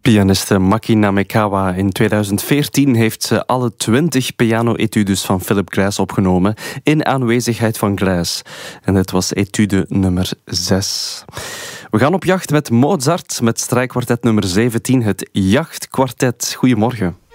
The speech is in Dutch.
Pianiste Maki Namekawa. In 2014 heeft ze alle 20 piano-etudes van Philip Glass opgenomen in aanwezigheid van Glass. En dit was etude nummer 6. We gaan op jacht met Mozart, met strijkkwartet nummer 17, het Jachtkwartet. Goedemorgen.